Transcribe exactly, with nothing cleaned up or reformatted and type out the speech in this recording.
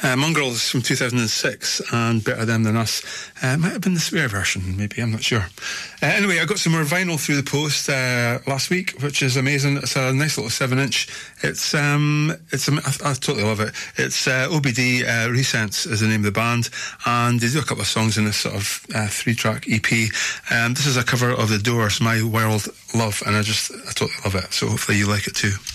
Uh, Mongrels from two thousand six, and Better Them Than Us. Uh, might have been the swear version, maybe, I'm not sure. Uh, anyway, I got some more vinyl through the post uh, last week, which is amazing. It's a nice little seven inch. It's, um, it's, I, I totally love it. It's uh, O B D uh, Resense is the name of the band, and they do a couple of songs in this sort of uh, three track E P. Um, this is a cover of The Doors, My World Love, and I just, I totally love it. So hopefully you like it too.